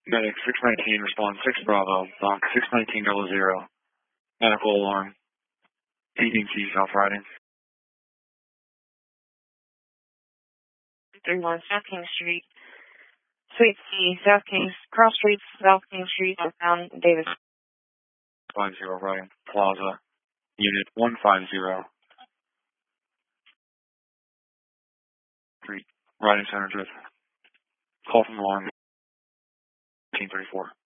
Medic 619, respond 6 Bravo, box 61900. Medical alarm. TDC, South Riding. 31 South King Street. Suite C, South King, Cross Street, South King Street, downtown Davis. 50 Riding Plaza. Unit 150. Street. Riding Center Drift. Call from alarm. 1934.